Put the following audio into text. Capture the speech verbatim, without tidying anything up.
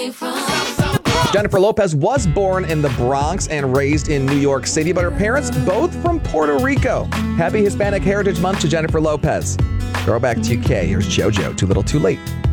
came from. Jennifer Lopez was born in the Bronx and raised in New York City, but her parents both from Puerto Rico. Happy Hispanic Heritage Month to Jennifer Lopez. Throwback to U K. Here's JoJo, Too Little Too Late.